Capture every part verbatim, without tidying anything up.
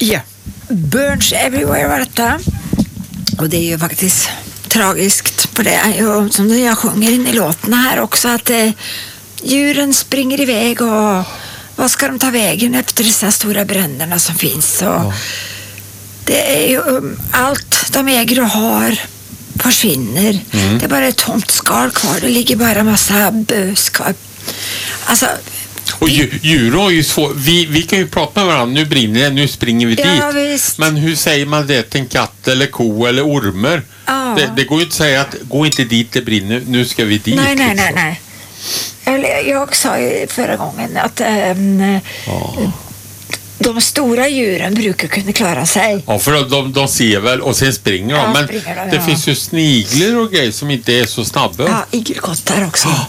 Ja, Burns Everywhere var detta. Och det är ju faktiskt tragiskt, för det är ju som jag sjunger in i låten här också, att eh, djuren springer iväg och vad ska de ta vägen efter dessa stora bränderna som finns. Och ja. Det är ju um, allt de äger och har försvinner. Mm. Det är bara ett tomt skal kvar. Det ligger bara en massa bös kvar. Alltså, och djur har ju svårt. Vi, vi kan ju prata med varandra. Nu brinner det, nu springer vi ja, dit. Visst. Men hur säger man det till en katt eller ko eller ormer? Ja. Det, det går ju inte att säga att gå inte dit, det brinner. Nu ska vi dit. Nej, nej, liksom. nej, nej. Jag, jag sa ju förra gången att ähm, ja. de stora djuren brukar kunna klara sig. Ja, för de, de, de ser väl och sen springer de. Ja, men springer de, det ja. finns ju sniglar och grejer som inte är så snabba. Ja, igelkottar också. Ja.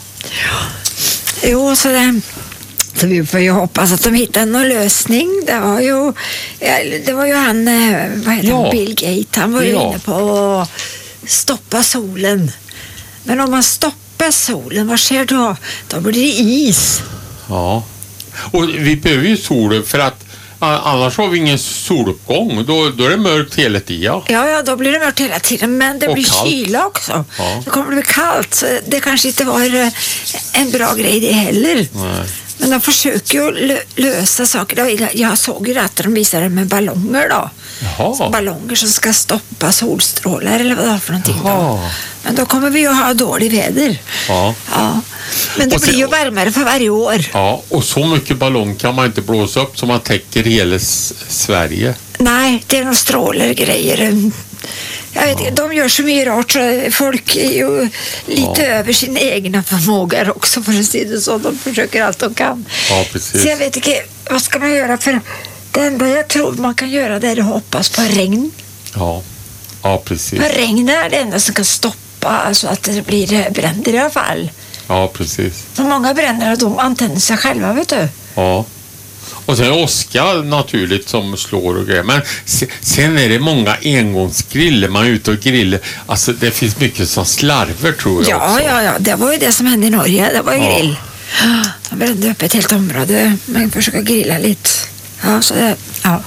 Jo, så det... Så vi får ju hoppas att de hittar någon lösning. Det var ju, det var ju han, vad heter ja. han, Bill Gates. Han var ju ja. inne på att stoppa solen. Men om man stoppar solen, vad sker då? Då blir det is. Ja. Och vi behöver ju solen för att annars har vi ingen soluppgång. Då, då är det mörkt hela tiden. Ja, ja, då blir det mörkt hela tiden. Men det och blir kallt. Kyla också. Ja. Det kommer att bli kallt. Så det kanske inte var en bra grej det heller. Nej. Men de försöker ju lö- lösa saker. Jag såg ju att de visade med ballonger då. Jaha. Ballonger som ska stoppa solstrålar eller vad det är för någonting då. Men då kommer vi ju ha dålig väder. Ja. Ja. Men det och sen, blir ju varmare för varje år. Ja, och så mycket ballong kan man inte blåsa upp som man täcker hela s- Sverige. Nej, det är några strålar och grejer. Jag vet, ja. De gör så mycket rart så folk är ju lite ja. över sin egna förmåga också, för att se det så. De försöker allt de kan. Ja, precis. Så jag vet inte, vad ska man göra? För det enda jag tror man kan göra det är att hoppas på regn. Ja, ja precis. För regn är det enda som kan stoppa alltså att det blir bränder i alla fall. Ja, precis. Så många bränder, de antänder sig själva, vet du. Ja. Och sen åska naturligt som slår och grejer. Men sen är det många engångsgriller. Man är ute och grillar. Alltså det finns mycket som slarver, tror jag ja, också. Ja, ja. Det var ju det som hände i Norge. Det var ju ja. grill. De brände upp ett helt område. Man försöker grilla lite. Ja, så det, ja.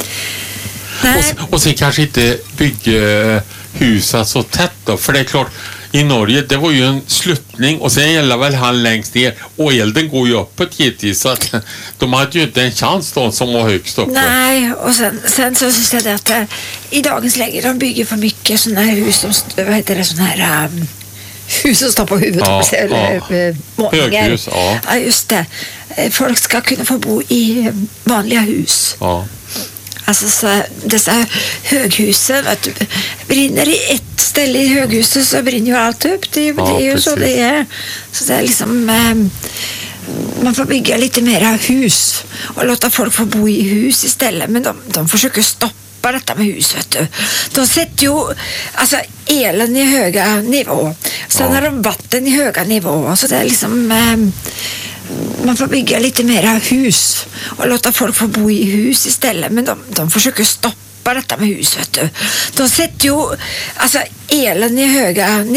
Och, och sen kanske inte bygga huset så tätt då. För det är klart, i Norge, det var ju en sluttning och sen gäller väl han längst ner och elden går ju uppåt givetvis, så att de hade ju inte en chans då som var högst uppe. Nej, och sen, sen så syns det att äh, i dagens läge de bygger för mycket sådana här hus som, vad heter det, sådana här um, hus som står på huvudet, ja, eller ja. äh, målningar. Höghus, ja. Ja, just det. Folk ska kunna få bo i vanliga hus. Ja. Alltså så, dessa höghusen, att du brinner i ett ställe i höghuset så brinner ju allt upp. Det, ja, det är ju precis. Så det är. Så det är liksom, eh, man får bygga lite mera hus och låta folk få bo i hus istället. Men de, de försöker stoppa detta med hus, vet du. De sätter ju alltså elen i höga nivå. Sen ja. har de vatten i höga nivå. Så det är liksom... Eh, man får bygga lite mera hus och låta folk få bo i hus istället. Men de, de försöker stoppa detta med hus, vet du. De sätter ju alltså elen i höga